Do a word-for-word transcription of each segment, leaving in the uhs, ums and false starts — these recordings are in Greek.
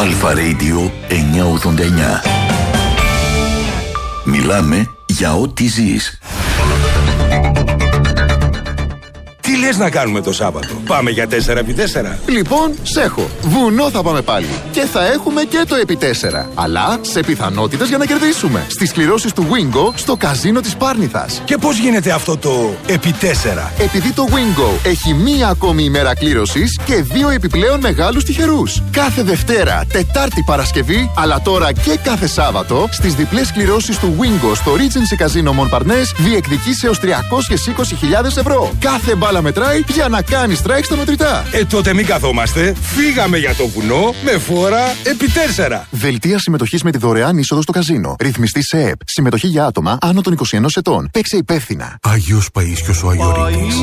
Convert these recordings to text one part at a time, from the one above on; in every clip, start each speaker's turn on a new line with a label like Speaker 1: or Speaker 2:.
Speaker 1: Αλφα Radio εννιακόσια ογδόντα εννιά. Μιλάμε για ό,τι ζεις.
Speaker 2: Τι λες να κάνουμε το Σάββατο? Πάμε για τέσσερα επί τέσσερα.
Speaker 3: Λοιπόν, σ' έχω. Βουνό θα πάμε πάλι. Και θα έχουμε και το επί τέσσερα. Αλλά σε πιθανότητες για να κερδίσουμε. Στις κληρώσεις του Wingo στο καζίνο της Πάρνηθας.
Speaker 2: Και πώς γίνεται αυτό το επί τέσσερα?
Speaker 3: Επειδή το Wingo έχει μία ακόμη ημέρα κλήρωσης και δύο επιπλέον μεγάλους τυχερούς. Κάθε Δευτέρα, Τετάρτη, Παρασκευή, αλλά τώρα και κάθε Σάββατο, στις διπλές κληρώσεις του Wingo στο Regency Casino Montparnasse διεκδικείς έως τριακόσιες είκοσι χιλιάδες ευρώ. Κάθε μπάλα μετράει για να κάνει strike στα μετρητά.
Speaker 2: Ε, τότε μην καθόμαστε. Φύγαμε για το βουνό με φόρα επί τέσσερα.
Speaker 3: Δελτία συμμετοχής με τη δωρεάν είσοδο στο καζίνο. Ρυθμιστή σε ΕΕΠ. Συμμετοχή για άτομα άνω των είκοσι ενός ετών. Παίξε υπεύθυνα.
Speaker 4: Άγιος Παΐσιος ο Αγιορείτης.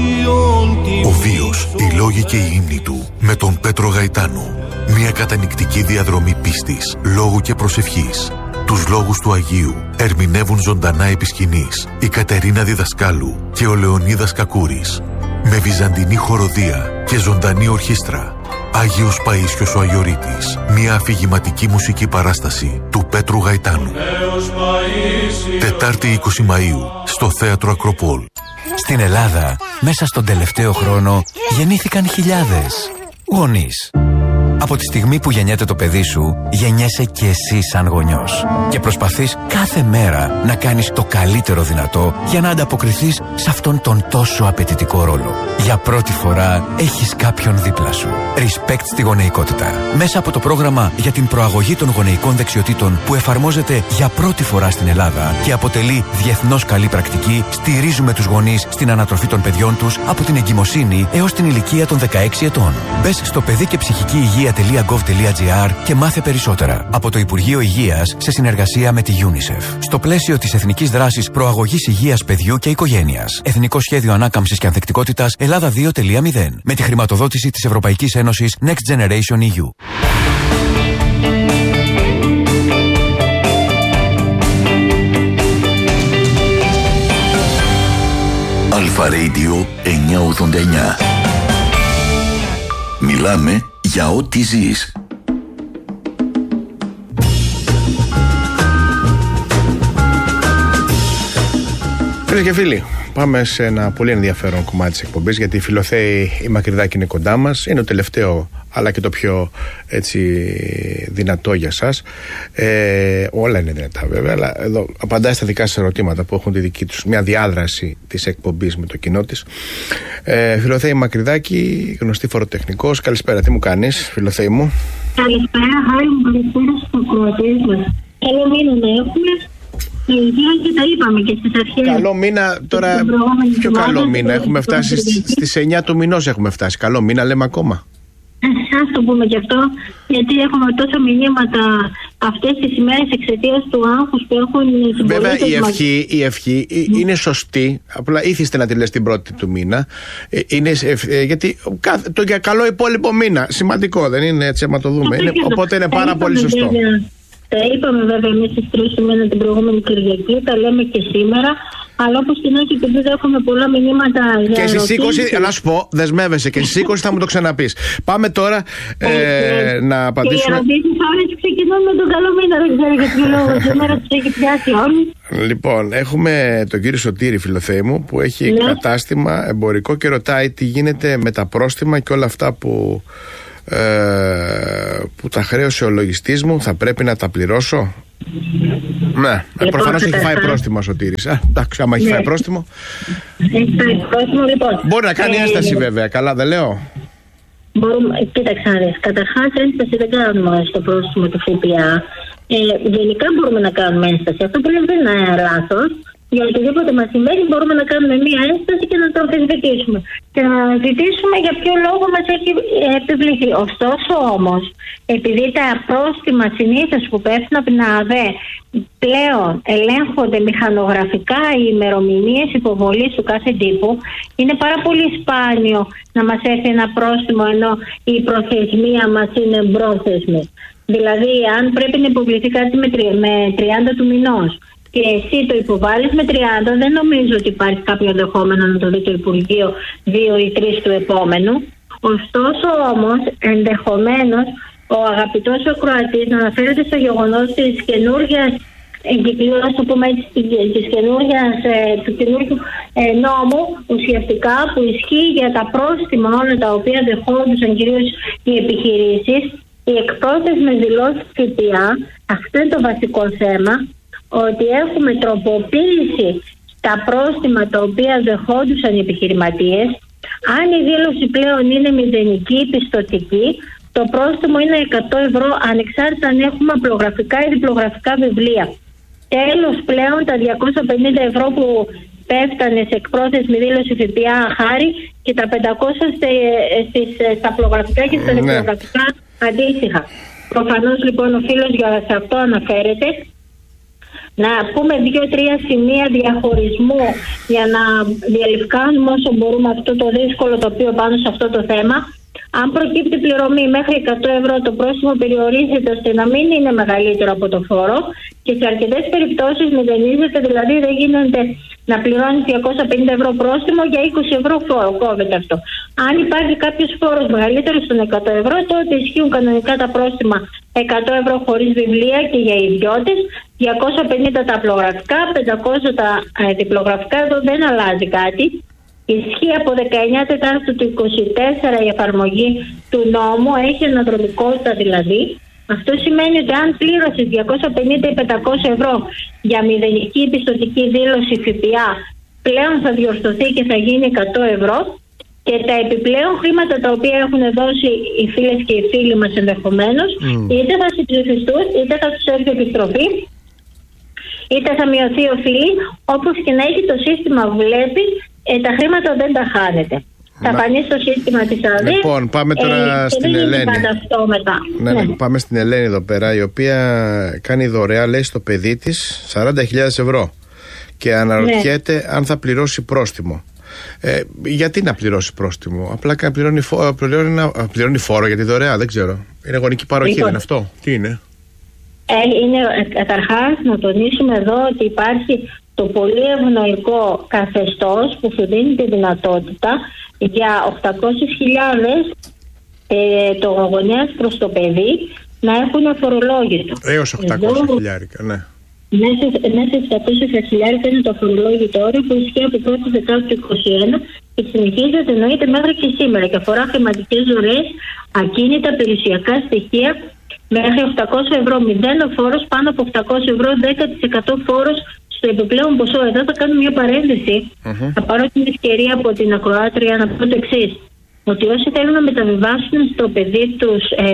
Speaker 4: Ο βίος, οι λόγοι και οι ύμνοι του. Με τον Πέτρο Γαϊτάνο. Μια κατανυκτική διαδρομή πίστης, λόγου και προσευχής. Τους λόγους του Αγίου ερμηνεύουν ζωντανά επί σκηνής η Κατερίνα Διδασκάλου και ο Λεωνίδας Κακούρης. Με βυζαντινή χοροδία και ζωντανή ορχήστρα. Άγιος Παΐσιος ο Αγιορείτης. Μια αφηγηματική μουσική παράσταση του Πέτρου Γαϊτάνου. Τετάρτη είκοσι Μαΐου στο Θέατρο Ακροπόλ.
Speaker 5: Στην Ελλάδα, μέσα στον τελευταίο χρόνο, γεννήθηκαν χιλιάδες γονείς. Από τη στιγμή που γεννιέται το παιδί σου, γεννιέσαι και εσύ σαν γονιός. Και προσπαθείς κάθε μέρα να κάνεις το καλύτερο δυνατό για να ανταποκριθείς σε αυτόν τον τόσο απαιτητικό ρόλο. Για πρώτη φορά έχεις κάποιον δίπλα σου. Respect στη γονεϊκότητα. Μέσα από το πρόγραμμα για την προαγωγή των γονεϊκών δεξιοτήτων που εφαρμόζεται για πρώτη φορά στην Ελλάδα και αποτελεί διεθνώς καλή πρακτική, στηρίζουμε τους γονείς στην ανατροφή των παιδιών τους από την εγκυμοσύνη έως την ηλικία των δεκαέξι ετών. Μπες στο παιδί και ψυχική υγεία τελεία γκοβ τελεία τζι άρ και μάθε περισσότερα από το Υπουργείο Υγείας σε συνεργασία με τη UNICEF. Στο πλαίσιο της Εθνικής Δράσης Προαγωγής Υγείας Παιδιού και Οικογένειας. Εθνικό Σχέδιο Ανάκαμψης και Ανθεκτικότητας Ελλάδα δύο τελεία μηδέν. Με τη χρηματοδότηση της Ευρωπαϊκής Ένωσης Next Generation ι γιου.
Speaker 1: Αλφα Radio εννιακόσια ογδόντα εννιά. Μιλάμε για ό,τι ζεις.
Speaker 6: Φίλες και φίλοι, πάμε σε ένα πολύ ενδιαφέρον κομμάτι της εκπομπής, γιατί η Φιλοθέη η Μακρυδάκη είναι κοντά μας. Είναι το τελευταίο, αλλά και το πιο έτσι δυνατό για σας. Ε, όλα είναι δυνατά βέβαια, αλλά εδώ απαντάει στα δικά σας ερωτήματα που έχουν τη δική τους μια διάδραση της εκπομπής με το κοινό της. Ε, Φιλοθέη Μακρυδάκη, γνωστή φοροτεχνικός. Καλησπέρα, τι μου κάνεις, Φιλοθέη μου?
Speaker 7: Καλησπέρα, χάρη μου, καλησπέρα στους ακροατές μας. Καλό μήνα να έχουμε. Και τα είπαμε και στις αρχές.
Speaker 6: Καλό μήνα, τώρα πιο καλό μήνα. Έχουμε φτάσει στις εννιά του μηνός, έχουμε φτάσει. Καλό μήνα λέμε ακόμα.
Speaker 7: Ας το πούμε και αυτό, γιατί έχουμε τόσα μηνύματα αυτές τις ημέρες εξαιτίας του άγχους που έχουν οι συμπολίτες.
Speaker 6: Βέβαια η
Speaker 7: μας.
Speaker 6: ευχή, η ευχή mm. είναι σωστή, απλά ήθιστε να τη λες την πρώτη του μήνα. Είναι, ε, γιατί το για καλό υπόλοιπο μήνα, σημαντικό δεν είναι, έτσι άμα το δούμε. Είναι, οπότε είναι πάρα πολύ σωστό.
Speaker 7: Βέβαια. Τα είπαμε βέβαια εμείς στις τρεις του μήνα την προηγούμενη Κυριακή, τα λέμε και σήμερα. Αλλά όπως την έχει και επειδή έχουμε πολλά μηνύματα για
Speaker 6: και στις είκοσι,
Speaker 7: ερωτήσεις.
Speaker 6: να σου πω, δεσμεύεσαι και στις είκοσι θα μου το ξαναπείς. Πάμε τώρα ε, ε, να απαντήσουμε.
Speaker 7: Και οι ερωτήσεις όλες ξεκινούν με τον καλό μήνα, δεν ξέρω για ποιο λόγο. Σήμερα τους έχει πιάσει όλοι.
Speaker 6: Λοιπόν, έχουμε τον κύριο Σωτήρη, Φιλοθέη μου, που έχει ναι. κατάστημα εμπορικό και ρωτάει τι γίνεται με τα πρόστιμα και όλα αυτά που, ε, που τα χρέωσε ο λογιστής μου. Θα πρέπει να τα πληρώσω? Ναι, λοιπόν, προφανώς έχει φάει πρόστιμο ο Σωτήρης. Α, εντάξει, άμα έχει ναι. φάει πρόστιμο.
Speaker 7: Έχει φάει πρόστιμο, λοιπόν.
Speaker 6: Μπορεί να κάνει ε, ένσταση, βέβαια. Καλά, δεν λέω.
Speaker 7: Μπορούμε, κοίταξε, καταρχάς ένσταση δεν κάνουμε στο πρόστιμο του ΦΠΑ. Ε, γενικά μπορούμε να κάνουμε ένσταση. Αυτό που λέμε δεν είναι λάθος. Για οτιδήποτε μας συμβαίνει μπορούμε να κάνουμε μία ένσταση και να το αμφισβητήσουμε. Και να ζητήσουμε για ποιο λόγο μας έχει επιβληθεί. Ωστόσο όμως, επειδή τα πρόστιμα συνήθως που πέφτουν από την ΑΔΕ πλέον ελέγχονται μηχανογραφικά οι ημερομηνίες υποβολής του κάθε τύπου, είναι πάρα πολύ σπάνιο να μας έρθει ένα πρόστιμο ενώ η προθεσμία μας είναι εμπρόθεσμη. Δηλαδή, αν πρέπει να υποβληθεί κάτι με τριάντα του μηνός και εσύ το υποβάλλεις με τριάντα, δεν νομίζω ότι υπάρχει κάποιο ενδεχόμενο να το δει το Υπουργείο δύο ή τρεις του επόμενου. Ωστόσο όμως, ενδεχομένως, ο αγαπητός ακροατής να αναφέρεται στο γεγονός της καινούργιας εγκυκλίωσης, το πούμε έτσι, της καινούργιας, ε, του καινούργιου ε, νόμου ουσιαστικά που ισχύει για τα πρόστιμα όλα τα οποία δεχόντουσαν κυρίως οι επιχειρήσεις, οι εκπρόσθεσμες δηλώσεις ΦΠΑ. Αυτό είναι το βασικό θέμα, ότι έχουμε τροποποίηση στα πρόστιμα τα οποία δεχόντουσαν οι επιχειρηματίες. Αν η δήλωση πλέον είναι μηδενική ή πιστωτική, το πρόστιμο είναι εκατό ευρώ ανεξάρτητα αν έχουμε απλογραφικά ή διπλογραφικά βιβλία. Τέλος, πλέον τα διακόσια πενήντα ευρώ που πέφτανε σε εκπρόθεσμη δήλωση ΦΠΑ χάρη και τα πεντακόσια στις, στα απλογραφικά και στα διπλογραφικά αντίστοιχα. Προφανώς λοιπόν ο φίλος για σε αυτό αναφέρεται. Να πούμε δύο-τρία σημεία διαχωρισμού για να διαλευκάνουμε όσο μπορούμε αυτό το δύσκολο τοπίο πάνω σε αυτό το θέμα. Αν προκύπτει πληρωμή μέχρι εκατό ευρώ, το πρόστιμο περιορίζεται ώστε να μην είναι μεγαλύτερο από το φόρο και σε αρκετές περιπτώσεις μηδενίζεται, δηλαδή δεν γίνεται να πληρώνει διακόσια πενήντα ευρώ πρόστιμο για είκοσι ευρώ φόρο. Κόβεται αυτό. Αν υπάρχει κάποιος φόρος μεγαλύτερος των εκατό ευρώ, τότε ισχύουν κανονικά τα πρόστιμα εκατό ευρώ χωρίς βιβλία και για ιδιώτες, διακόσια πενήντα τα απλογραφικά, πεντακόσια τα ε, διπλογραφικά. Εδώ δεν αλλάζει κάτι. Ισχύει από δεκαεννιά Τετάρτου του είκοσι τέσσερα η εφαρμογή του νόμου, έχει αναδρομικότητα δηλαδή. Αυτό σημαίνει ότι αν πλήρωσες διακόσια πενήντα ή πεντακόσια ευρώ για μηδενική πιστωτική δήλωση ΦΠΑ, πλέον θα διορθωθεί και θα γίνει εκατό ευρώ και τα επιπλέον χρήματα τα οποία έχουν δώσει οι φίλες και οι φίλοι μας ενδεχομένως, mm. είτε θα συμψηφιστούν είτε θα τους έρθει επιστροφή, είτε θα μειωθεί ο φίλη, όπως και να έχει το σύστημα βλέπει. Ε, τα χρήματα δεν τα χάνετε. Να. Θα φανεί στο σύστημα της ΑΔΕ.
Speaker 6: Λοιπόν, πάμε τώρα ε, στην Ελένη.
Speaker 7: Μετά.
Speaker 6: Ναι, ναι. ναι, πάμε στην Ελένη εδώ πέρα, η οποία κάνει δωρεά, λέει, στο παιδί της σαράντα χιλιάδες ευρώ και αναρωτιέται ναι. αν θα πληρώσει πρόστιμο. Ε, γιατί να πληρώσει πρόστιμο? Απλά να πληρώνει, φο... πληρώνει, πληρώνει φόρο για τη δωρεά, δεν ξέρω. Είναι γονική παροχή, λοιπόν, δεν είναι αυτό? Τι είναι?
Speaker 7: Ε, είναι καταρχάς να τονίσουμε εδώ ότι υπάρχει το πολύ ευνοϊκό καθεστώς που σου δίνει τη δυνατότητα για οκτακόσιες χιλιάδες ε, το γονέας προς το παιδί να έχουν αφορολόγητο.
Speaker 6: Έως οκτακόσιες χιλιάδες, ναι.
Speaker 7: Μέσα στις οκτακόσιες χιλιάδες είναι το αφορολόγητο όριο που ισχύει από πρώτη Δεκάτου του είκοσι ένα και συνεχίζεται εννοείται μέχρι και σήμερα και αφορά χρηματικές δωρεές, ακίνητα, περιουσιακά στοιχεία μέχρι οκτακόσια ευρώ μηδέν ο φόρος, πάνω από οκτακόσια ευρώ δέκα τοις εκατό φόρος στο επιπλέον ποσό. Εδώ θα κάνω μια παρένθεση. Mm-hmm. Θα πάρω την ευκαιρία από την ακροάτρια να πω το εξής. Ότι όσοι θέλουν να μεταβιβάσουν στο παιδί τους ε,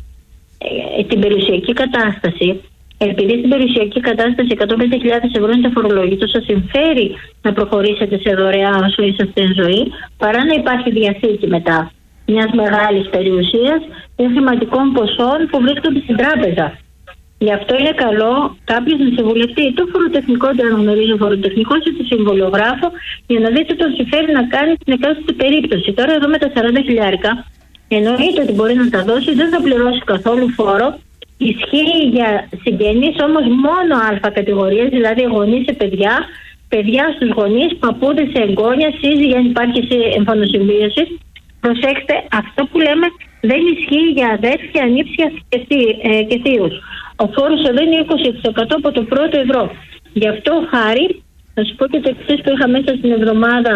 Speaker 7: ε, την περιουσιακή κατάσταση, επειδή στην περιουσιακή κατάσταση εκατόν πενήντα χιλιάδες ευρώ είναι φορολόγητο, σας συμφέρει να προχωρήσετε σε δωρεά όσο είσαστε εν ζωή, παρά να υπάρχει διαθήκη μετά μιας μεγάλης περιουσίας ή χρηματικών ποσών που βρίσκονται στην τράπεζα. Γι' αυτό είναι καλό κάποιος να συμβουλευτεί το φοροτεχνικό, το αναγνωρίζει ο φοροτεχνικός ή το συμβολιογράφο, για να δείτε τον συμφέρει να κάνει την εκάστοτε περίπτωση. Τώρα εδώ με τα σαράντα χιλιάρικα εννοείται ότι μπορεί να τα δώσει, δεν θα πληρώσει καθόλου φόρο. Ισχύει για συγγενείς όμως μόνο α κατηγορίες, δηλαδή γονείς σε παιδιά, παιδιά στους γονείς, παππούδες σε εγγόνια, σύζυγοι αν υπάρχει σε εμφανοσυμβίωση. Προσέξτε, αυτό που λέμε δεν ισχύει για αδέρφια, ανήψια και θείους. Ο φόρος εδώ είναι είκοσι τοις εκατό από το πρώτο ευρώ. Γι' αυτό χάρη, θα σου πω και το εξής που είχα μέσα στην εβδομάδα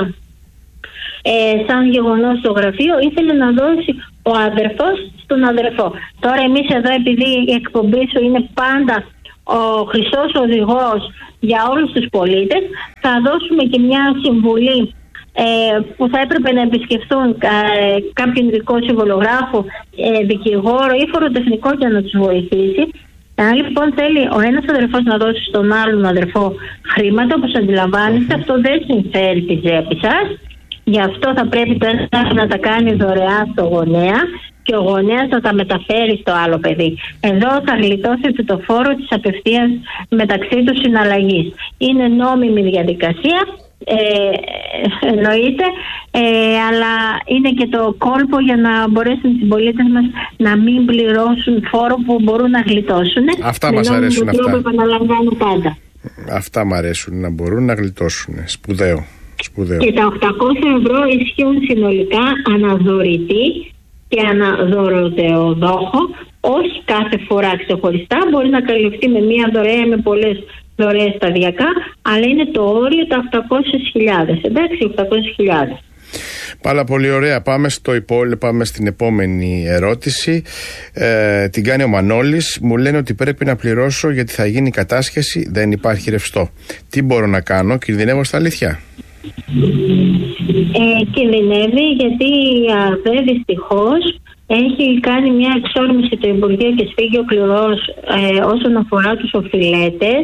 Speaker 7: ε, σαν γεγονός στο γραφείο, ήθελε να δώσει ο αδερφός στον αδερφό. Τώρα εμείς εδώ, επειδή η εκπομπή σου είναι πάντα ο χρυσός οδηγός για όλους τους πολίτες, θα δώσουμε και μια συμβουλή ε, που θα έπρεπε να επισκεφθούν ε, κάποιον ειδικό συμβολογράφο, ε, δικηγόρο ή φοροτεχνικό για να τους βοηθήσει. Αν λοιπόν θέλει ο ένας αδερφός να δώσει στον άλλον αδερφό χρήματα, όπως αντιλαμβάνεστε, αυτό δεν συμφέρει τη τσέπη σας. Γι' αυτό θα πρέπει το ένα να τα κάνει δωρεά στο γονέα και ο γονέας να τα μεταφέρει στο άλλο παιδί. Εδώ θα γλιτώσετε το φόρο της απευθείας μεταξύ τους συναλλαγής. Είναι νόμιμη διαδικασία, ε, εννοείται, ε, αλλά είναι και το κόλπο για να μπορέσουν οι συμπολίτες μας να μην πληρώσουν φόρο που μπορούν να γλιτώσουν.
Speaker 6: Αυτά μας αρέσουν αυτά.
Speaker 7: Τρόπο επαναλαμβάνω πάντα.
Speaker 6: Αυτά μου αρέσουν, να μπορούν να γλιτώσουν. Σπουδαίο. Σπουδαίο.
Speaker 7: Και τα οκτακόσια ευρώ ισχύουν συνολικά αναδωρητή και αναδωροδεοδόχο, όχι κάθε φορά ξεχωριστά, μπορεί να καλυφθεί με μία δωρεά, με πολλές δωρεές σταδιακά, αλλά είναι το όριο τα οκτακόσιες χιλιάδες. Εντάξει, οκτακόσιες χιλιάδες.
Speaker 6: Πάρα πολύ ωραία. Πάμε στο υπόλοιπο, πάμε στην επόμενη ερώτηση. Ε, την κάνει ο Μανώλης. Μου λένε ότι πρέπει να πληρώσω γιατί θα γίνει κατάσχεση, δεν υπάρχει ρευστό. Τι μπορώ να κάνω, κινδυνεύω στα αλήθεια?
Speaker 7: Ε, κινδυνεύει γιατί η ΑΔΕ δυστυχώς έχει κάνει μια εξόρμηση το Υπουργείο και σφίγγει ο κληρός ε, όσον αφορά τους οφειλέτες.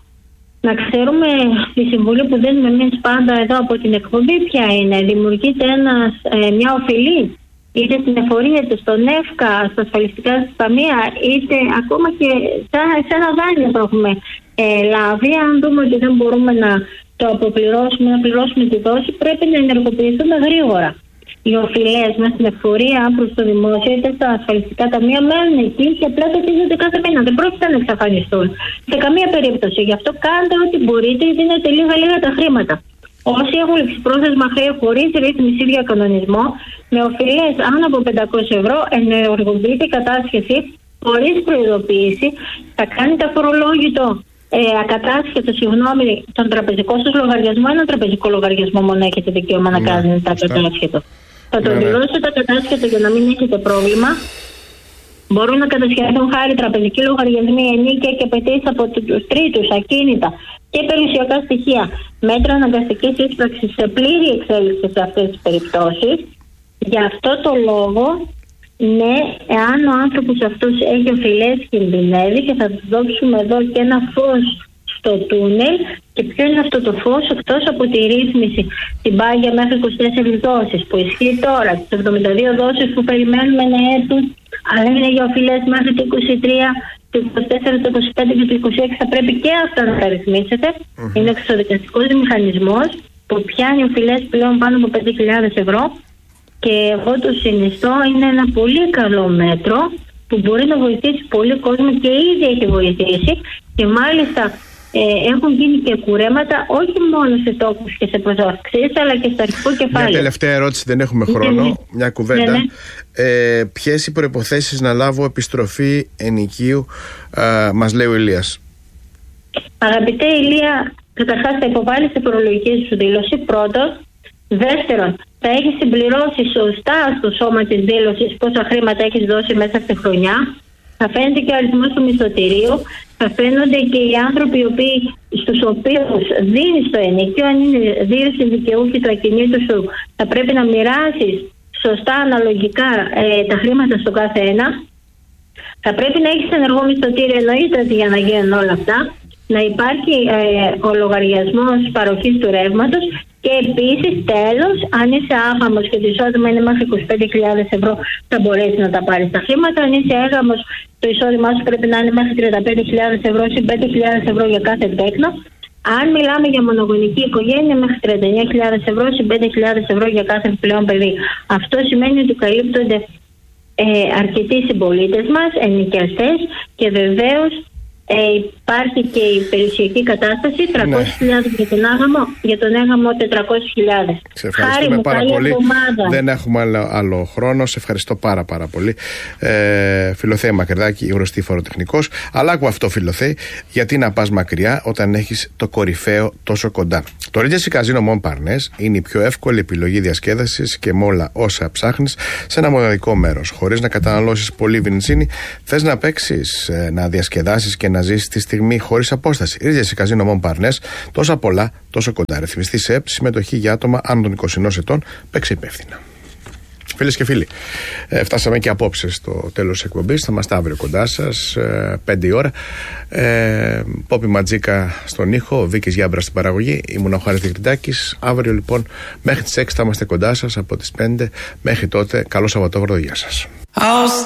Speaker 7: Να ξέρουμε τη συμβουλή που δίνουμε εμείς πάντα εδώ από την εκπομπή ποια είναι. Δημιουργείται ένας, ε, μια οφειλή είτε στην εφορία, είτε στον ΕΦΚΑ, στα ασφαλιστικά ταμεία, είτε ακόμα και σε ένα δάνειο που έχουμε ε, λάβει. Αν δούμε ότι δεν μπορούμε να το αποπληρώσουμε, να πληρώσουμε τη δόση, πρέπει να ενεργοποιηθούμε γρήγορα. Οι οφειλές μας στην εφορία προς το δημόσιο είτε στα ασφαλιστικά ταμεία μένουν εκεί και απλά τετίζονται κάθε μήνα. Δεν πρόκειται να εξαφανιστούν σε καμία περίπτωση. Γι' αυτό κάντε ό,τι μπορείτε, δίνετε λίγα λίγα τα χρήματα. Όσοι έχουν ληξιπρόθεσμα χρέη χωρίς ρύθμιση ή κανονισμό, με οφειλές άνω από πεντακόσια ευρώ, ενεργοποιείται η κατάσχεση χωρίς προειδοποίηση, θα κάνετε αφορολόγητο. Ε, ακατάσχετο, συγγνώμη, τον τραπεζικό σας λογαριασμό, ένα τραπεζικό λογαριασμό μόνο έχετε δικαίωμα να ναι, κάνετε τα ακατάσχετο. Θα το πληρώσετε ακατάσχετο για να μην έχετε πρόβλημα. Μπορούν να κατασχεθούν χάρη τραπεζικοί λογαριασμοί, ενίκια και απαιτήσεις από τους τρίτους, ακίνητα και περιουσιακά στοιχεία. Μέτρα αναγκαστικής ίσπραξης σε πλήρη εξέλιξη σε αυτές τις περιπτώσεις. Γι' αυτό το λόγο, ναι, εάν ο άνθρωπος αυτός έχει οφειλές, κινδυνεύει και θα του δώσουμε εδώ και ένα φως στο τούνελ. Και ποιο είναι αυτό το φως? Εκτός από τη ρύθμιση, την πάγια μέχρι είκοσι τέσσερις δόσεις που ισχύει τώρα, τις εβδομήντα δύο δόσεις που περιμένουμε να έρθουν, αλλά είναι για οφειλές μέχρι το είκοσι τρία, το είκοσι τέσσερα, το είκοσι πέντε και το είκοσι έξι, θα πρέπει και αυτά να τα ρυθμίσετε. Mm-hmm. Είναι εξοδικαστικός μηχανισμός που πιάνει οφειλές πλέον πάνω από πέντε χιλιάδες ευρώ. Και εγώ το συνιστώ, είναι ένα πολύ καλό μέτρο που μπορεί να βοηθήσει πολύ κόσμο και ήδη έχει βοηθήσει και μάλιστα ε, έχουν γίνει και κουρέματα όχι μόνο σε τόκους και σε προσαυξήσεις αλλά και στο αρχικό κεφάλαιο. Μια
Speaker 6: τελευταία ερώτηση, δεν έχουμε χρόνο, ναι, μια κουβέντα. Ναι, ναι. Ε, ποιες οι προϋποθέσεις να λάβω επιστροφή ενοικίου, ε, μας λέει ο Ηλίας?
Speaker 7: Αγαπητέ Ηλία, καταρχάς θα υποβάλεις την φορολογική σου δήλωση πρώτον. Δεύτερον, θα έχεις συμπληρώσει σωστά στο σώμα της δήλωσης πόσα χρήματα έχεις δώσει μέσα στη χρονιά. Θα φαίνεται και ο αριθμός του μισθωτηρίου. Θα φαίνονται και οι άνθρωποι οι οποίοι, στους οποίους δίνεις το ενοίκιο. Αν είναι δύο συνδικαιούχοι του ακινήτου σου, θα πρέπει να μοιράσεις σωστά αναλογικά ε, τα χρήματα στο κάθε ένα. Θα πρέπει να έχεις ενεργό μισθωτήριο, εννοείται για να γίνουν όλα αυτά. Να υπάρχει ε, ο λογαριασμός παροχής του ρεύματος. Και επίσης, τέλος, αν είσαι άγαμος και το εισόδημα είναι μέχρι είκοσι πέντε χιλιάδες ευρώ, θα μπορέσει να τα πάρεις τα χρήματα. Αν είσαι έγαμος, το εισόδημά σου πρέπει να είναι μέχρι τριάντα πέντε χιλιάδες ευρώ ή πέντε χιλιάδες ευρώ για κάθε τέκνο. Αν μιλάμε για μονογονική οικογένεια, μέχρι τριάντα εννέα χιλιάδες ευρώ ή πέντε χιλιάδες ευρώ για κάθε επιπλέον παιδί. Αυτό σημαίνει ότι καλύπτονται ε, αρκετοί συμπολίτες μας, ενοικιαστές και βεβαίως. Ε, υπάρχει και η περιουσιακή κατάσταση, τριακόσιες χιλιάδες ναι. για τον άγαμο, για τον έγαμο τετρακόσιες χιλιάδες.
Speaker 6: Σε ευχαριστούμε πάρα πολύ. Εβδομάδα. Δεν έχουμε άλλο, άλλο χρόνο. Σε ευχαριστώ πάρα πάρα πολύ. Ε, Φιλοθέα Μακρυδάκη, γνωστή φοροτεχνικός. Αλλά άκου αυτό, Φιλοθέα, γιατί να πας μακριά όταν έχεις το κορυφαίο τόσο κοντά. Το Regency Casino Montparnasse είναι η πιο εύκολη επιλογή διασκέδασης και με όλα όσα ψάχνεις σε ένα μοναδικό μέρος. Χωρίς να καταναλώσεις πολύ βενζίνη, θες να παίξεις, να διασκεδάσεις και να ζήσεις τη στιγμή χωρίς απόσταση. Regency Casino Montparnasse, τόσα πολλά, τόσο κοντά. Ρυθμιστή σε ΕΠ, συμμετοχή για άτομα άνω των είκοσι ενός ετών. Παίξε υπεύθυνα. Φίλες και φίλοι, ε, φτάσαμε και απόψε στο τέλος της εκπομπής. Θα είμαστε αύριο κοντά σας, ε, πέντε η ώρα. Ε, Πόπι Ματζίκα στον ήχο, Βίκης Γιάμπρα στην παραγωγή. Ήμουν ο Χάρης Διεκτάκης. Αύριο λοιπόν μέχρι τις έξι θα είμαστε κοντά σας, από τις πέντε μέχρι τότε. Καλό Σαββατόβραδο, γεια σας.